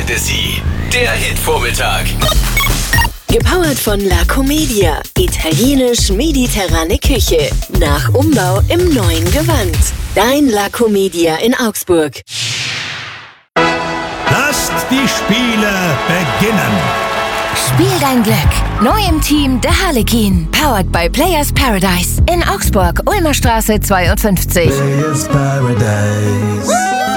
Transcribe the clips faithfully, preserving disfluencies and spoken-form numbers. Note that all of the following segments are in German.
Fantasy, der Hitvormittag. Gepowert von La Comedia, italienisch-mediterrane Küche. Nach Umbau im neuen Gewand. Dein La Comedia in Augsburg. Lasst die Spiele beginnen. Spiel dein Glück. Neu im Team der Harlekin. Powered by Players Paradise. In Augsburg, Ulmer Straße zweiundfünfzig. Players Paradise.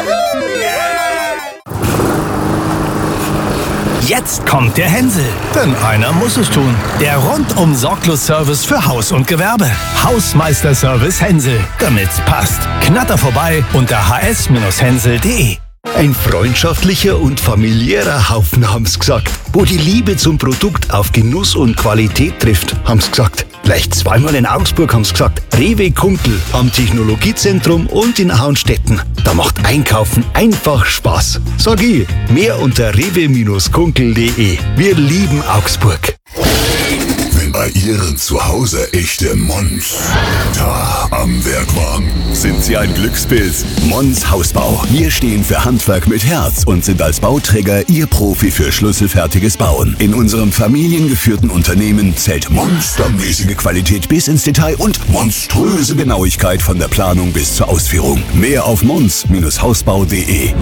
Jetzt kommt der Hänsel, denn einer muss es tun. Der rundum sorglos Service für Haus und Gewerbe. Hausmeister-Service Hänsel, damit's passt. Knatter vorbei unter h s hänsel punkt d e. Ein freundschaftlicher und familiärer Haufen, haben's gesagt. Wo die Liebe zum Produkt auf Genuss und Qualität trifft, haben's gesagt. Gleich zweimal in Augsburg haben's gesagt. Rewe Kunkel am Technologiezentrum und in Auenstetten. Da macht Einkaufen einfach Spaß. Sag ich, mehr unter rewe kunkel punkt d e. Wir lieben Augsburg. Wenn bei Ihren zu Hause echte Mons da am Werk waren, sind Sie ein Glückspilz. Mons Hausbau. Wir stehen für Handwerk mit Herz und sind als Bauträger Ihr Profi für schlüsselfertiges Bauen. In unserem familiengeführten Unternehmen zählt monstermäßige Qualität bis ins Detail und monströse Genauigkeit von der Planung bis zur Ausführung. Mehr auf mons Hausbau punkt d e.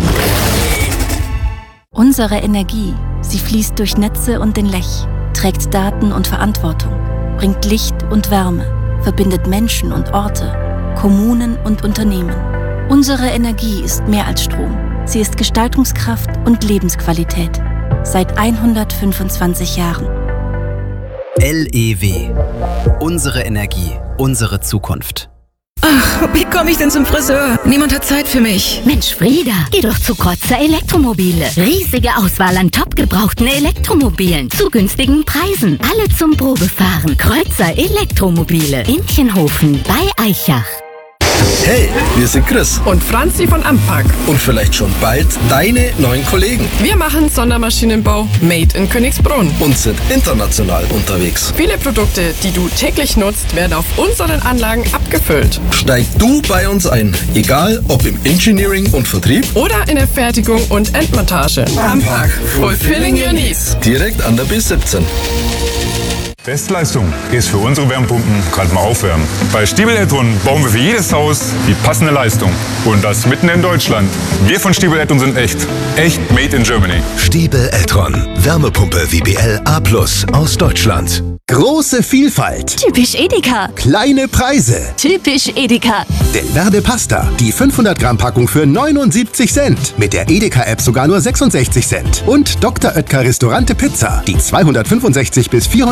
Unsere Energie, sie fließt durch Netze und den Lech, trägt Daten und Verantwortung, bringt Licht und Wärme, verbindet Menschen und Orte, Kommunen und Unternehmen. Unsere Energie ist mehr als Strom. Sie ist Gestaltungskraft und Lebensqualität. Seit hundertfünfundzwanzig Jahren. L E W. Unsere Energie, unsere Zukunft. Ach, wie komme ich denn zum Friseur? Niemand hat Zeit für mich. Mensch, Frieda, geh doch zu Kreuzer Elektromobile. Riesige Auswahl an top gebrauchten Elektromobilen zu günstigen Preisen. Alle zum Probefahren. Kreuzer Elektromobile. Inchenhofen bei Eichach. Hey, wir sind Chris und Franzi von Ampac und vielleicht schon bald deine neuen Kollegen. Wir machen Sondermaschinenbau made in Königsbrunn und sind international unterwegs. Viele Produkte, die du täglich nutzt, werden auf unseren Anlagen abgefüllt. Steig du bei uns ein, egal ob im Engineering und Vertrieb oder in der Fertigung und Endmontage. Ampac, fulfilling your needs. Direkt an der B siebzehn. Bestleistung ist für unsere Wärmepumpen gerade mal aufwärmen. Bei Stiebel Eltron bauen wir für jedes Haus die passende Leistung. Und das mitten in Deutschland. Wir von Stiebel Eltron sind echt. Echt made in Germany. Stiebel Eltron. Wärmepumpe W B L A plus aus Deutschland. Große Vielfalt. Typisch Edeka. Kleine Preise. Typisch Edeka. Delverde Pasta. Die fünfhundert Gramm Packung für neunundsiebzig Cent. Mit der Edeka-App sogar nur sechsundsechzig Cent. Und Doktor Oetker Restaurante Pizza. Die zweihundertfünfundsechzig bis vierhundert